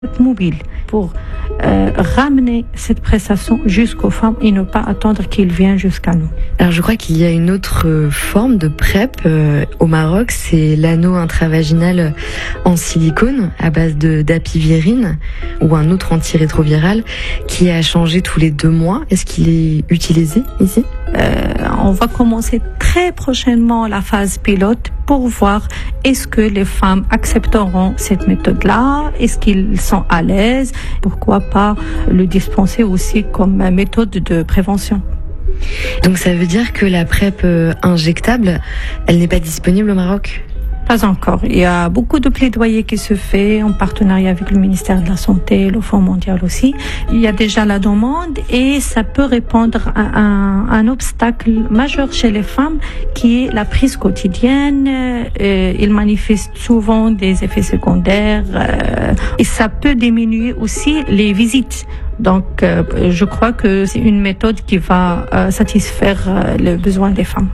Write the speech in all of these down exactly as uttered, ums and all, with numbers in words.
mobile pour euh, ramener cette prestation jusqu'aux femmes et ne pas attendre qu'ils viennent jusqu'à nous. Alors je crois qu'il y a une autre forme de PrEP euh, au Maroc, c'est l'anneau intravaginal en silicone à base de d'apivérine ou un autre antirétroviral qui a changé tous les deux mois. Est-ce qu'il est utilisé ici ? Euh, on va commencer très prochainement la phase pilote pour voir est-ce que les femmes accepteront cette méthode-là, est-ce qu'ils sont à l'aise, pourquoi pas le dispenser aussi comme méthode de prévention. Donc ça veut dire que la PrEP injectable, elle n'est pas disponible au Maroc ? Pas encore. Il y a beaucoup de plaidoyer qui se fait en partenariat avec le ministère de la Santé, le Fonds mondial aussi. Il y a déjà la demande et ça peut répondre à un, un obstacle majeur chez les femmes qui est la prise quotidienne. Euh, ils manifestent souvent des effets secondaires euh, et ça peut diminuer aussi les visites. Donc, euh, je crois que c'est une méthode qui va euh, satisfaire euh, les besoins des femmes.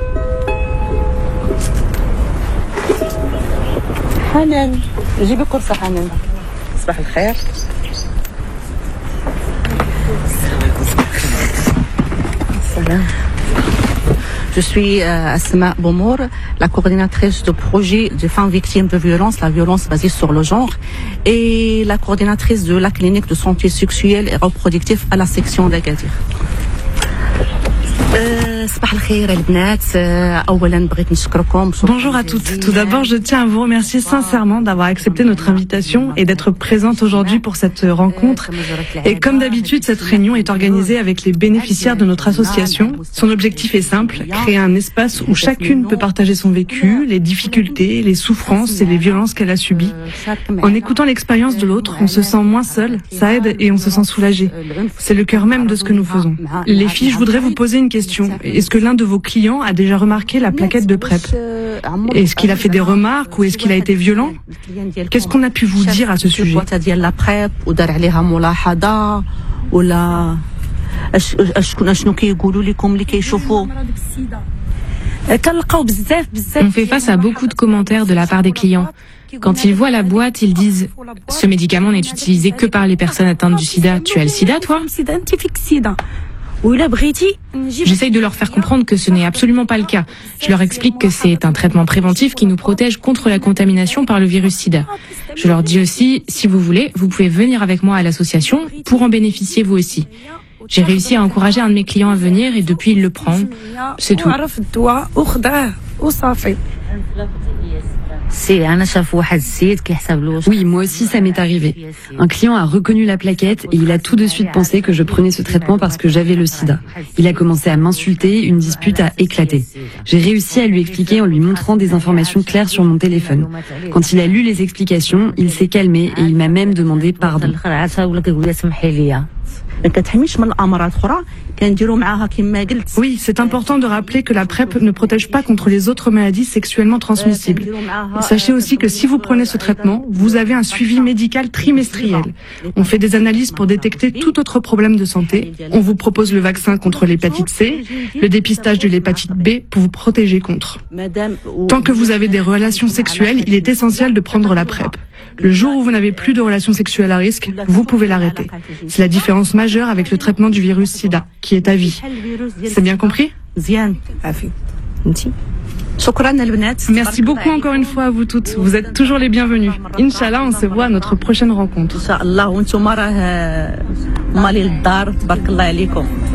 حنان جيبي كرسة حنان صباح الخير السلام. Je suis euh, Asma Bomour, la coordinatrice de projet de femmes victimes de violence, la violence basée sur le genre, et la coordinatrice de la clinique de santé sexuelle et reproductive à la section d'Agadir. Bonjour à toutes. Tout d'abord, je tiens à vous remercier sincèrement d'avoir accepté notre invitation et d'être présente aujourd'hui pour cette rencontre. Et comme d'habitude, cette réunion est organisée avec les bénéficiaires de notre association. Son objectif est simple, créer un espace où chacune peut partager son vécu, les difficultés, les souffrances et les violences qu'elle a subies. En écoutant l'expérience de l'autre, on se sent moins seul, ça aide et on se sent soulagé. C'est le cœur même de ce que nous faisons. Les filles, je voudrais vous poser une question. Est-ce que l'un de vos clients a déjà remarqué la plaquette de PrEP ? Est-ce qu'il a fait des remarques ou est-ce qu'il a été violent ? Qu'est-ce qu'on a pu vous dire à ce sujet ? On fait face à beaucoup de commentaires de la part des clients. Quand ils voient la boîte, ils disent « Ce médicament n'est utilisé que par les personnes atteintes du sida. Tu as le sida, toi ?» J'essaye de leur faire comprendre que ce n'est absolument pas le cas. Je leur explique que c'est un traitement préventif qui nous protège contre la contamination par le virus sida. Je leur dis aussi, si vous voulez, vous pouvez venir avec moi à l'association pour en bénéficier vous aussi. J'ai réussi à encourager un de mes clients à venir et depuis il le prend. C'est tout. Oui, moi aussi ça m'est arrivé. Un client a reconnu la plaquette et il a tout de suite pensé que je prenais ce traitement parce que j'avais le sida. Il a commencé à m'insulter, une dispute a éclaté. J'ai réussi à lui expliquer en lui montrant des informations claires sur mon téléphone. Quand il a lu les explications, il s'est calmé et il m'a même demandé pardon. Oui, c'est important de rappeler que la PrEP ne protège pas contre les autres maladies sexuellement transmissibles. Sachez aussi que si vous prenez ce traitement, vous avez un suivi médical trimestriel. On fait des analyses pour détecter tout autre problème de santé. On vous propose le vaccin contre l'hépatite C, le dépistage de l'hépatite B pour vous protéger contre. Tant que vous avez des relations sexuelles, il est essentiel de prendre la PrEP. Le jour où vous n'avez plus de relations sexuelles à risque, vous pouvez l'arrêter. C'est la différence majeure avec le traitement du virus sida, qui est à vie. C'est bien compris ? Merci beaucoup encore une fois à vous toutes. Vous êtes toujours les bienvenus. Inch'Allah, on se voit à notre prochaine rencontre.